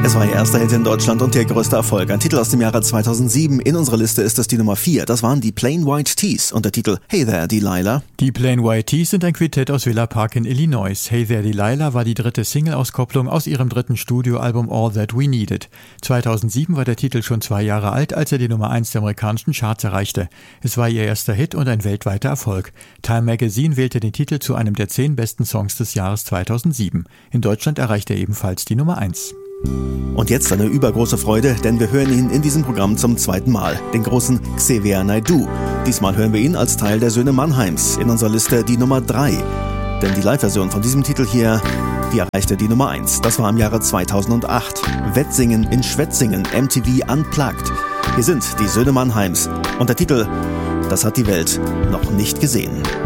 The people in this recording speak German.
Es war ihr erster Hit in Deutschland und ihr größter Erfolg. Ein Titel aus dem Jahre 2007. In unserer Liste ist es die Nummer 4. Das waren die Plain White T's und der Titel Hey There Delilah. Die Plain White T's sind ein Quintett aus Villa Park in Illinois. Hey There Delilah war die dritte Single-Auskopplung aus ihrem dritten Studioalbum All That We Needed. 2007 war der Titel schon 2 Jahre alt, als er die Nummer 1 der amerikanischen Charts erreichte. Es war ihr erster Hit und ein weltweiter Erfolg. Time Magazine wählte den Titel zu einem der 10 besten Songs des Jahres 2007. In Deutschland erreichte er ebenfalls die Nummer 1. Und jetzt eine übergroße Freude, denn wir hören ihn in diesem Programm zum 2. Mal, den großen Xavier Naidoo. Diesmal hören wir ihn als Teil der Söhne Mannheims, in unserer Liste die Nummer 3. Denn die Live-Version von diesem Titel hier, die erreichte die Nummer 1. Das war im Jahre 2008. Wettsingen in Schwetzingen, MTV Unplugged. Hier sind die Söhne Mannheims und der Titel, das hat die Welt noch nicht gesehen.